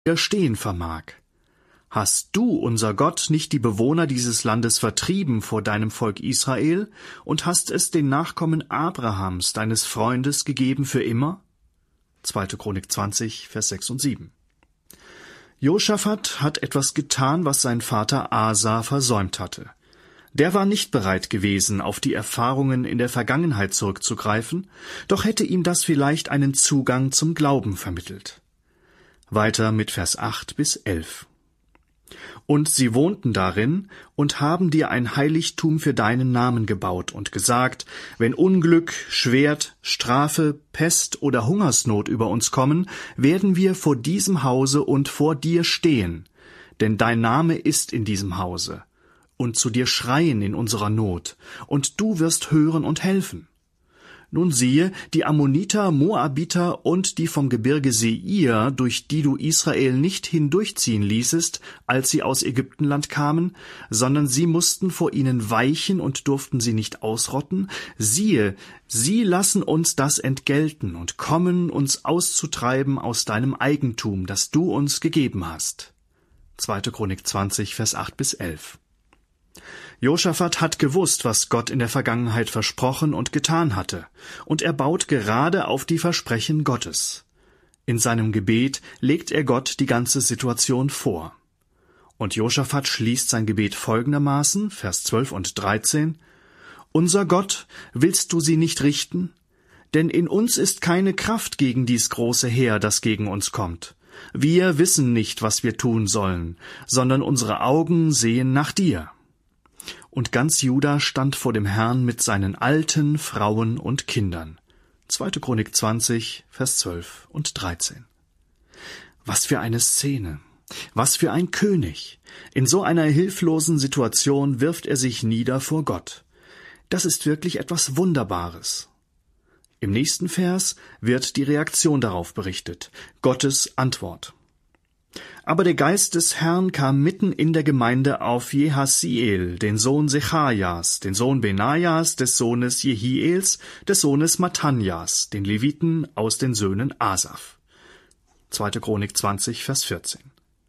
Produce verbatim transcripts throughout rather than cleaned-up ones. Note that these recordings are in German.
widerstehen vermag. Hast du, unser Gott, nicht die Bewohner dieses Landes vertrieben vor deinem Volk Israel und hast es den Nachkommen Abrahams, deines Freundes, gegeben für immer? zweite Chronik zwanzig, Vers sechs und sieben. Josaphat hat etwas getan, was sein Vater Asa versäumt hatte. Der war nicht bereit gewesen, auf die Erfahrungen in der Vergangenheit zurückzugreifen, doch hätte ihm das vielleicht einen Zugang zum Glauben vermittelt. Weiter mit Vers acht bis elf. Und sie wohnten darin und haben dir ein Heiligtum für deinen Namen gebaut und gesagt, wenn Unglück, Schwert, Strafe, Pest oder Hungersnot über uns kommen, werden wir vor diesem Hause und vor dir stehen, denn dein Name ist in diesem Hause, und zu dir schreien in unserer Not, und du wirst hören und helfen. Nun siehe, die Ammoniter, Moabiter und die vom Gebirge Seir, durch die du Israel nicht hindurchziehen ließest, als sie aus Ägyptenland kamen, sondern sie mussten vor ihnen weichen und durften sie nicht ausrotten, siehe, sie lassen uns das entgelten und kommen, uns auszutreiben aus deinem Eigentum, das du uns gegeben hast. zweite Chronik zwanzig, Vers acht bis elf. Josaphat hat gewusst, was Gott in der Vergangenheit versprochen und getan hatte, und er baut gerade auf die Versprechen Gottes. In seinem Gebet legt er Gott die ganze Situation vor. Und Josaphat schließt sein Gebet folgendermaßen, Vers zwölf und dreizehn, »Unser Gott, willst du sie nicht richten? Denn in uns ist keine Kraft gegen dies große Heer, das gegen uns kommt. Wir wissen nicht, was wir tun sollen, sondern unsere Augen sehen nach dir.« Und ganz Juda stand vor dem Herrn mit seinen Alten, Frauen und Kindern. zweite Chronik zwanzig, Vers zwölf und dreizehn. Was für eine Szene! Was für ein König! In so einer hilflosen Situation wirft er sich nieder vor Gott. Das ist wirklich etwas Wunderbares. Im nächsten Vers wird die Reaktion darauf berichtet, Gottes Antwort. Aber der Geist des Herrn kam mitten in der Gemeinde auf Jehasiel, den Sohn Sechajas, den Sohn Benajas, des Sohnes Jehiels, des Sohnes Mattanjas, den Leviten aus den Söhnen Asaf. zweite Chronik zwanzig, Vers vierzehn.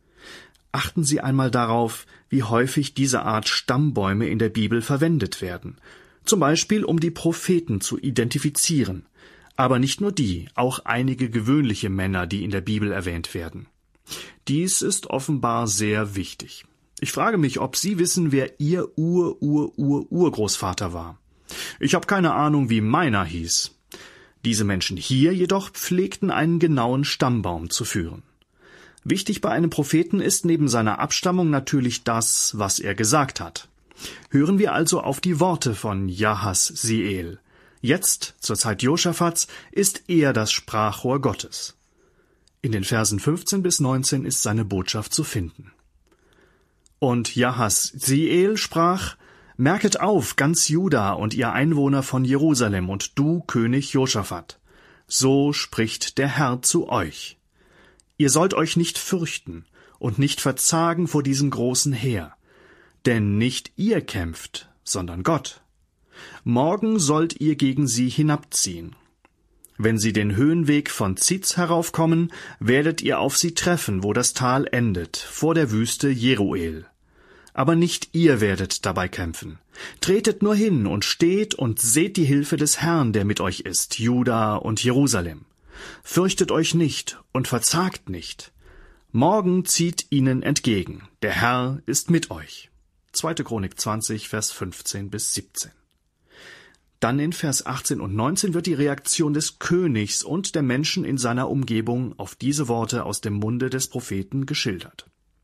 Achten Sie einmal darauf, wie häufig diese Art Stammbäume in der Bibel verwendet werden, zum Beispiel um die Propheten zu identifizieren, aber nicht nur die, auch einige gewöhnliche Männer, die in der Bibel erwähnt werden. Dies ist offenbar sehr wichtig. Ich frage mich, ob Sie wissen, wer Ihr Ur-Ur-Ur-Urgroßvater war. Ich habe keine Ahnung, wie meiner hieß. Diese Menschen hier jedoch pflegten einen genauen Stammbaum zu führen. Wichtig bei einem Propheten ist neben seiner Abstammung natürlich das, was er gesagt hat. Hören wir also auf die Worte von Jahasiel. Jetzt, zur Zeit Josaphats, ist er das Sprachrohr Gottes. In den Versen fünfzehn bis neunzehn ist seine Botschaft zu finden. Und Jahasiel sprach, »Merket auf, ganz Juda und ihr Einwohner von Jerusalem und du, König Josaphat. So spricht der Herr zu euch. Ihr sollt euch nicht fürchten und nicht verzagen vor diesem großen Heer, denn nicht ihr kämpft, sondern Gott. Morgen sollt ihr gegen sie hinabziehen. Wenn sie den Höhenweg von Ziz heraufkommen, werdet ihr auf sie treffen, wo das Tal endet, vor der Wüste Jeruel. Aber nicht ihr werdet dabei kämpfen. Tretet nur hin und steht und seht die Hilfe des Herrn, der mit euch ist, Juda und Jerusalem. Fürchtet euch nicht und verzagt nicht. Morgen zieht ihnen entgegen. Der Herr ist mit euch. zweite Chronik zwanzig, Vers fünfzehn bis siebzehn. Dann in Vers achtzehn und neunzehn wird die Reaktion des Königs und der Menschen in seiner Umgebung auf diese Worte aus dem Munde des Propheten geschildert.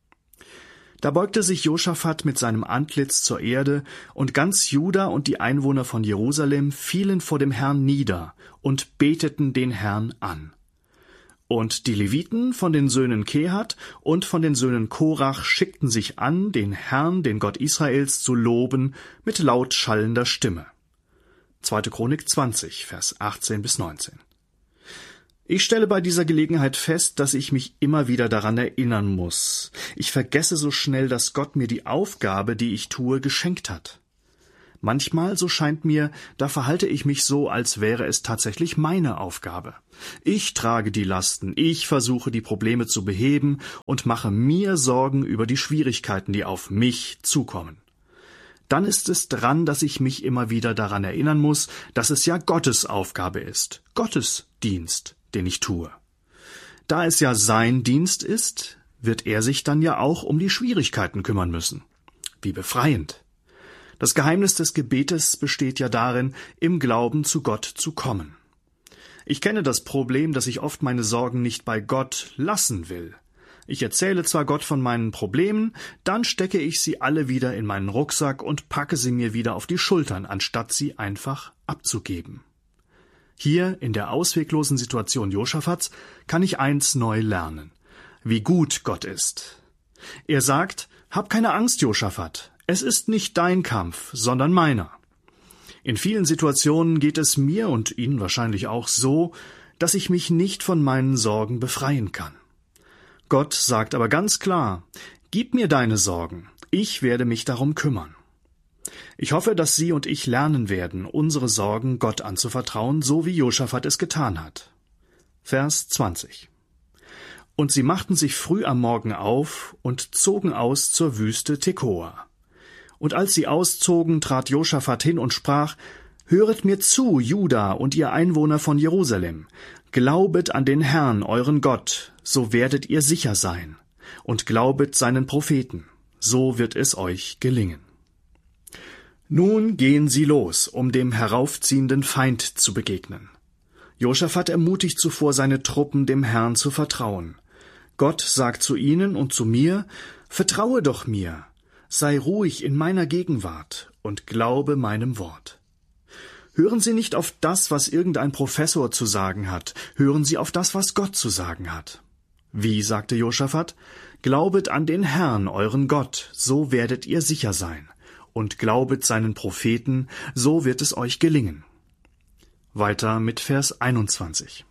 Da beugte sich Josaphat mit seinem Antlitz zur Erde, und ganz Juda und die Einwohner von Jerusalem fielen vor dem Herrn nieder und beteten den Herrn an. Und die Leviten von den Söhnen Kehat und von den Söhnen Korach schickten sich an, den Herrn, den Gott Israels, zu loben mit laut schallender Stimme. zweite Chronik zwanzig, Vers achtzehn bis neunzehn. Ich stelle bei dieser Gelegenheit fest, dass ich mich immer wieder daran erinnern muss. Ich vergesse so schnell, dass Gott mir die Aufgabe, die ich tue, geschenkt hat. Manchmal, so scheint mir, da verhalte ich mich so, als wäre es tatsächlich meine Aufgabe. Ich trage die Lasten, ich versuche die Probleme zu beheben und mache mir Sorgen über die Schwierigkeiten, die auf mich zukommen. Dann ist es dran, dass ich mich immer wieder daran erinnern muss, dass es ja Gottes Aufgabe ist, Gottes Dienst, den ich tue. Da es ja sein Dienst ist, wird er sich dann ja auch um die Schwierigkeiten kümmern müssen. Wie befreiend! Das Geheimnis des Gebetes besteht ja darin, im Glauben zu Gott zu kommen. Ich kenne das Problem, dass ich oft meine Sorgen nicht bei Gott lassen will. Ich erzähle zwar Gott von meinen Problemen, dann stecke ich sie alle wieder in meinen Rucksack und packe sie mir wieder auf die Schultern, anstatt sie einfach abzugeben. Hier, in der ausweglosen Situation Josaphats, kann ich eins neu lernen: wie gut Gott ist. Er sagt: Hab keine Angst, Josaphat. Es ist nicht dein Kampf, sondern meiner. In vielen Situationen geht es mir und Ihnen wahrscheinlich auch so, dass ich mich nicht von meinen Sorgen befreien kann. Gott sagt aber ganz klar: Gib mir deine Sorgen, ich werde mich darum kümmern. Ich hoffe, dass Sie und ich lernen werden, unsere Sorgen Gott anzuvertrauen, so wie Josaphat es getan hat. Vers zwanzig. Und sie machten sich früh am Morgen auf und zogen aus zur Wüste Tekoa. Und als sie auszogen, trat Josaphat hin und sprach: Höret mir zu, Juda und ihr Einwohner von Jerusalem, glaubet an den Herrn, euren Gott, so werdet ihr sicher sein, und glaubet seinen Propheten, so wird es euch gelingen. Nun gehen sie los, um dem heraufziehenden Feind zu begegnen. Josaphat ermutigt zuvor seine Truppen, dem Herrn zu vertrauen. Gott sagt zu ihnen und zu mir: Vertraue doch mir, sei ruhig in meiner Gegenwart und glaube meinem Wort. Hören Sie nicht auf das, was irgendein Professor zu sagen hat, hören Sie auf das, was Gott zu sagen hat. Wie, sagte Josaphat, glaubet an den Herrn, euren Gott, so werdet ihr sicher sein, und glaubet seinen Propheten, so wird es euch gelingen. Weiter mit Vers einundzwanzig.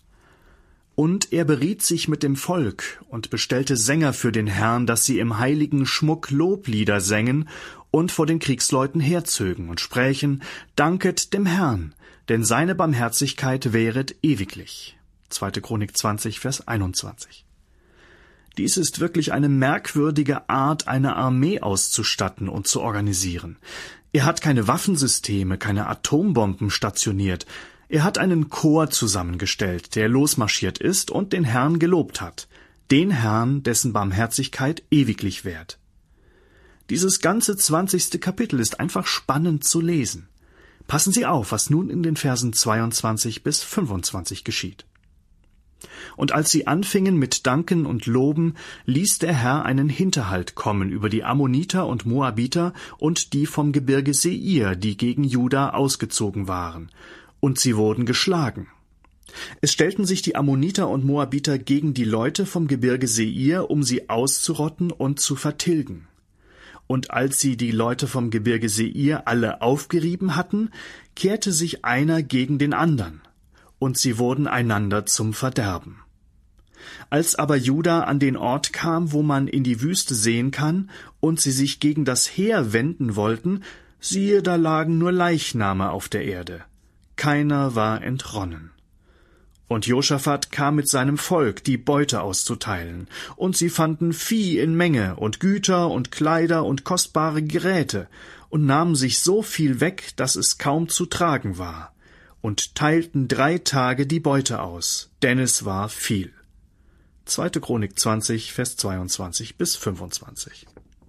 Und er beriet sich mit dem Volk und bestellte Sänger für den Herrn, dass sie im heiligen Schmuck Loblieder sängen und vor den Kriegsleuten herzögen und sprächen: Danket dem Herrn, denn seine Barmherzigkeit währet ewiglich. zweite Chronik zwanzig, Vers einundzwanzig. Dies ist wirklich eine merkwürdige Art, eine Armee auszustatten und zu organisieren. Er hat keine Waffensysteme, keine Atombomben stationiert. Er hat einen Chor zusammengestellt, der losmarschiert ist und den Herrn gelobt hat, den Herrn, dessen Barmherzigkeit ewiglich währt. Dieses ganze zwanzigste Kapitel ist einfach spannend zu lesen. Passen Sie auf, was nun in den Versen zweiundzwanzig bis fünfundzwanzig geschieht. Und als sie anfingen mit Danken und Loben, ließ der Herr einen Hinterhalt kommen über die Ammoniter und Moabiter und die vom Gebirge Seir, die gegen Juda ausgezogen waren, und sie wurden geschlagen. Es stellten sich die Ammoniter und Moabiter gegen die Leute vom Gebirge Seir, um sie auszurotten und zu vertilgen. Und als sie die Leute vom Gebirge Seir alle aufgerieben hatten, kehrte sich einer gegen den andern, und sie wurden einander zum Verderben. Als aber Juda an den Ort kam, wo man in die Wüste sehen kann, und sie sich gegen das Heer wenden wollten, siehe, da lagen nur Leichname auf der Erde. Keiner war entronnen. Und Josaphat kam mit seinem Volk, die Beute auszuteilen, und sie fanden Vieh in Menge und Güter und Kleider und kostbare Geräte, und nahmen sich so viel weg, dass es kaum zu tragen war, und teilten drei Tage die Beute aus, denn es war viel. zweite Chronik zwanzig, Vers zweiundzwanzig bis fünfundzwanzig.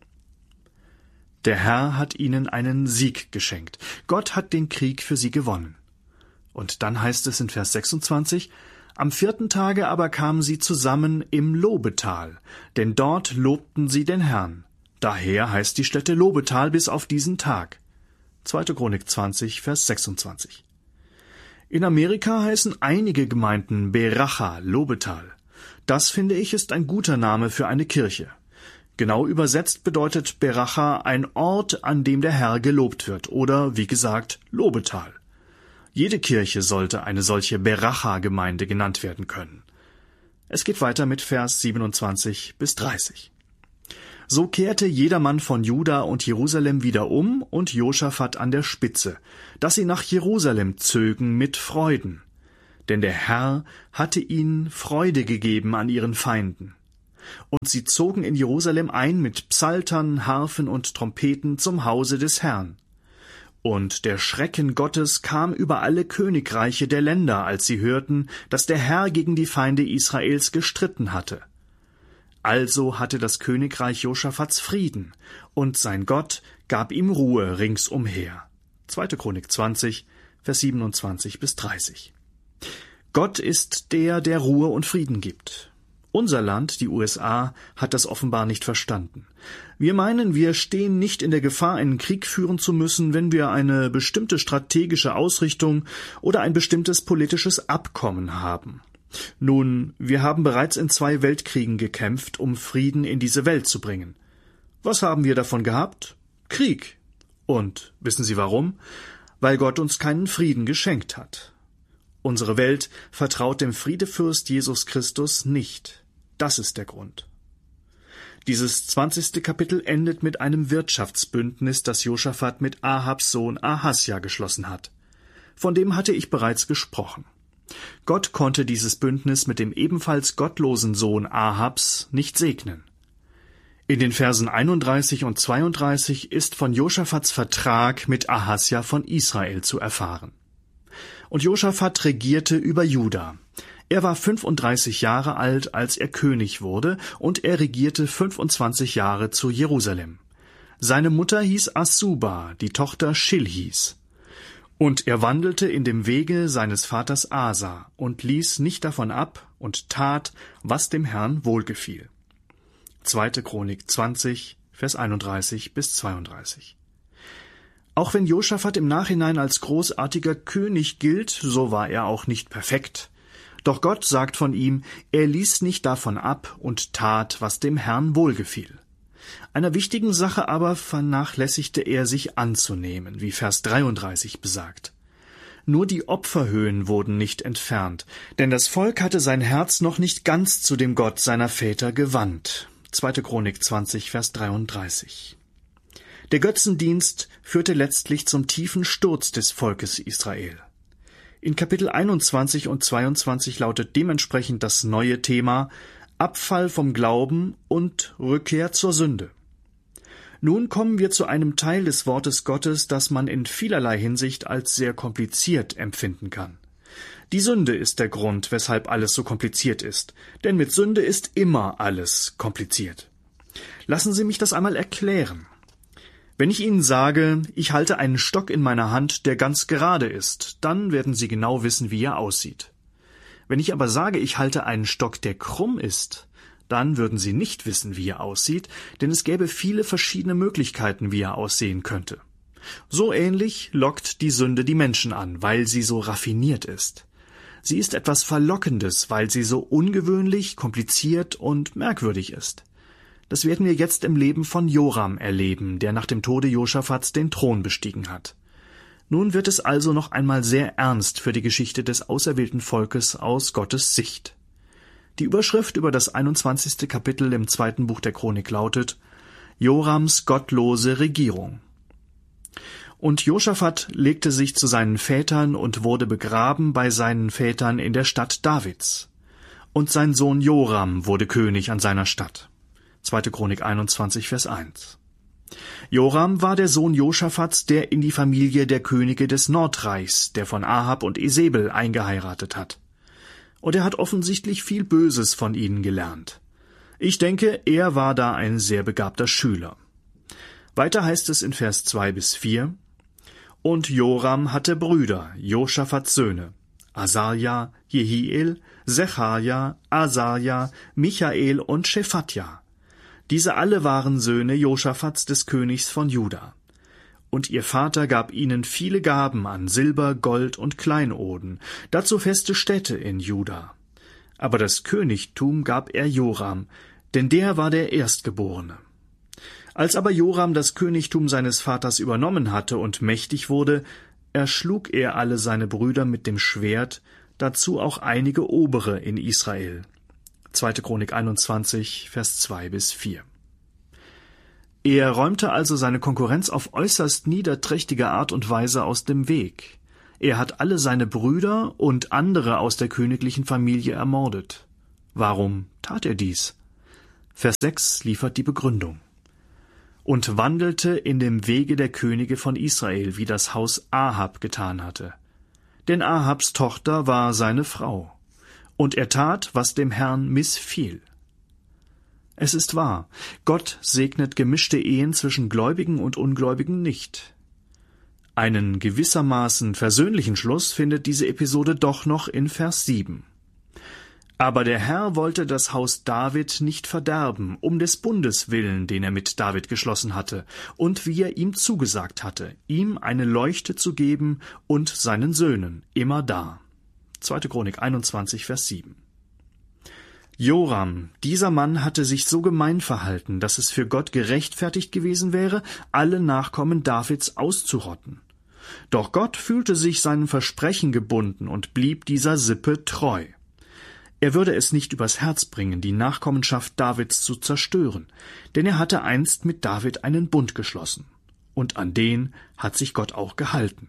Der Herr hat ihnen einen Sieg geschenkt. Gott hat den Krieg für sie gewonnen. Und dann heißt es in Vers sechsundzwanzig, am vierten Tage aber kamen sie zusammen im Lobetal, denn dort lobten sie den Herrn. Daher heißt die Stätte Lobetal bis auf diesen Tag. zweite Chronik zwanzig, Vers sechsundzwanzig. In Amerika heißen einige Gemeinden Beracha, Lobetal. Das, finde ich, ist ein guter Name für eine Kirche. Genau übersetzt bedeutet Beracha ein Ort, an dem der Herr gelobt wird, oder, wie gesagt, Lobetal. Jede Kirche sollte eine solche Beracha-Gemeinde genannt werden können. Es geht weiter mit Vers siebenundzwanzig bis dreißig. So kehrte jedermann von Juda und Jerusalem wieder um und Josaphat an der Spitze, dass sie nach Jerusalem zögen mit Freuden. Denn der Herr hatte ihnen Freude gegeben an ihren Feinden. Und sie zogen in Jerusalem ein mit Psaltern, Harfen und Trompeten zum Hause des Herrn. Und der Schrecken Gottes kam über alle Königreiche der Länder, als sie hörten, dass der Herr gegen die Feinde Israels gestritten hatte. Also hatte das Königreich Josaphats Frieden, und sein Gott gab ihm Ruhe ringsumher. zweite Chronik zwanzig, Vers siebenundzwanzig bis dreißig. Gott ist der, der Ruhe und Frieden gibt. Unser Land, die U S A, hat das offenbar nicht verstanden. Wir meinen, wir stehen nicht in der Gefahr, einen Krieg führen zu müssen, wenn wir eine bestimmte strategische Ausrichtung oder ein bestimmtes politisches Abkommen haben. Nun, wir haben bereits in zwei Weltkriegen gekämpft, um Frieden in diese Welt zu bringen. Was haben wir davon gehabt? Krieg. Und wissen Sie warum? Weil Gott uns keinen Frieden geschenkt hat. Unsere Welt vertraut dem Friedefürst Jesus Christus nicht. Das ist der Grund. Dieses zwanzigste Kapitel endet mit einem Wirtschaftsbündnis, das Josaphat mit Ahabs Sohn Ahasja geschlossen hat. Von dem hatte ich bereits gesprochen. Gott konnte dieses Bündnis mit dem ebenfalls gottlosen Sohn Ahabs nicht segnen. In den Versen einunddreißig und zweiunddreißig ist von Josaphats Vertrag mit Ahasja von Israel zu erfahren. Und Josaphat regierte über Juda. Er war fünfunddreißig Jahre alt, als er König wurde, und er regierte fünfundzwanzig Jahre zu Jerusalem. Seine Mutter hieß Asuba, die Tochter Schilhis. Und er wandelte in dem Wege seines Vaters Asa und ließ nicht davon ab und tat, was dem Herrn wohlgefiel. zweite Chronik zwanzig, Vers einunddreißig bis zweiunddreißig. Auch wenn Josaphat im Nachhinein als großartiger König gilt, so war er auch nicht perfekt. Doch Gott sagt von ihm, er ließ nicht davon ab und tat, was dem Herrn wohlgefiel. Einer wichtigen Sache aber vernachlässigte er sich anzunehmen, wie Vers dreiunddreißig besagt. Nur die Opferhöhen wurden nicht entfernt, denn das Volk hatte sein Herz noch nicht ganz zu dem Gott seiner Väter gewandt. zweite Chronik zwanzig, Vers dreiunddreißig. Der Götzendienst führte letztlich zum tiefen Sturz des Volkes Israel. In Kapitel einundzwanzig und zweiundzwanzig lautet dementsprechend das neue Thema Abfall vom Glauben und Rückkehr zur Sünde. Nun kommen wir zu einem Teil des Wortes Gottes, das man in vielerlei Hinsicht als sehr kompliziert empfinden kann. Die Sünde ist der Grund, weshalb alles so kompliziert ist, denn mit Sünde ist immer alles kompliziert. Lassen Sie mich das einmal erklären. Wenn ich Ihnen sage, ich halte einen Stock in meiner Hand, der ganz gerade ist, dann werden Sie genau wissen, wie er aussieht. Wenn ich aber sage, ich halte einen Stock, der krumm ist, dann würden Sie nicht wissen, wie er aussieht, denn es gäbe viele verschiedene Möglichkeiten, wie er aussehen könnte. So ähnlich lockt die Sünde die Menschen an, weil sie so raffiniert ist. Sie ist etwas Verlockendes, weil sie so ungewöhnlich, kompliziert und merkwürdig ist. Das werden wir jetzt im Leben von Joram erleben, der nach dem Tode Josaphats den Thron bestiegen hat. Nun wird es also noch einmal sehr ernst für die Geschichte des auserwählten Volkes aus Gottes Sicht. Die Überschrift über das einundzwanzigste Kapitel im zweiten Buch der Chronik lautet Jorams gottlose Regierung. Und Josaphat legte sich zu seinen Vätern und wurde begraben bei seinen Vätern in der Stadt Davids. Und sein Sohn Joram wurde König an seiner Stadt. zweite Chronik einundzwanzig, Vers eins. Joram war der Sohn Josaphats, der in die Familie der Könige des Nordreichs, der von Ahab und Isebel, eingeheiratet hat. Und er hat offensichtlich viel Böses von ihnen gelernt. Ich denke, er war da ein sehr begabter Schüler. Weiter heißt es in Vers zwei bis vier, Und Joram hatte Brüder, Josaphats Söhne, Asaja, Jehiel, Sechaja, Asaja, Michael und Schephatja. Diese alle waren Söhne Josaphats des Königs von Juda. Und ihr Vater gab ihnen viele Gaben an Silber, Gold und Kleinoden, dazu feste Städte in Juda. Aber das Königtum gab er Joram, denn der war der Erstgeborene. Als aber Joram das Königtum seines Vaters übernommen hatte und mächtig wurde, erschlug er alle seine Brüder mit dem Schwert, dazu auch einige Obere in Israel. zweite Chronik einundzwanzig, Vers zwei bis vier. Er räumte also seine Konkurrenz auf äußerst niederträchtige Art und Weise aus dem Weg. Er hat alle seine Brüder und andere aus der königlichen Familie ermordet. Warum tat er dies? Vers sechs liefert die Begründung. Und wandelte in dem Wege der Könige von Israel, wie das Haus Ahab getan hatte. Denn Ahabs Tochter war seine Frau. Und er tat, was dem Herrn missfiel. Es ist wahr, Gott segnet gemischte Ehen zwischen Gläubigen und Ungläubigen nicht. Einen gewissermaßen versöhnlichen Schluss findet diese Episode doch noch in Vers sieben. Aber der Herr wollte das Haus David nicht verderben, um des Bundes willen, den er mit David geschlossen hatte, und wie er ihm zugesagt hatte, ihm eine Leuchte zu geben und seinen Söhnen, immerdar. zweite Chronik einundzwanzig, Vers sieben. Joram, dieser Mann hatte sich so gemein verhalten, dass es für Gott gerechtfertigt gewesen wäre, alle Nachkommen Davids auszurotten. Doch Gott fühlte sich seinem Versprechen gebunden und blieb dieser Sippe treu. Er würde es nicht übers Herz bringen, die Nachkommenschaft Davids zu zerstören, denn er hatte einst mit David einen Bund geschlossen. Und an den hat sich Gott auch gehalten.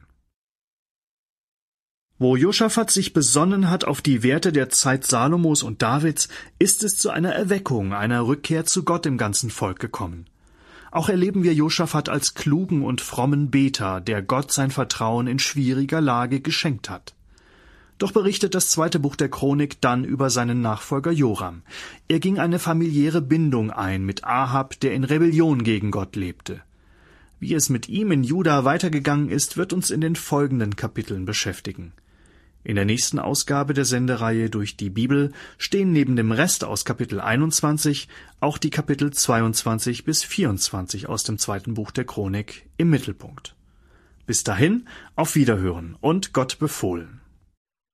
Wo Josaphat sich besonnen hat auf die Werte der Zeit Salomos und Davids, ist es zu einer Erweckung, einer Rückkehr zu Gott im ganzen Volk gekommen. Auch erleben wir Josaphat als klugen und frommen Beter, der Gott sein Vertrauen in schwieriger Lage geschenkt hat. Doch berichtet das zweite Buch der Chronik dann über seinen Nachfolger Joram. Er ging eine familiäre Bindung ein mit Ahab, der in Rebellion gegen Gott lebte. Wie es mit ihm in Juda weitergegangen ist, wird uns in den folgenden Kapiteln beschäftigen. In der nächsten Ausgabe der Sendereihe Durch die Bibel stehen neben dem Rest aus Kapitel einundzwanzig auch die Kapitel zweiundzwanzig bis vierundzwanzig aus dem zweiten Buch der Chronik im Mittelpunkt. Bis dahin, auf Wiederhören und Gott befohlen.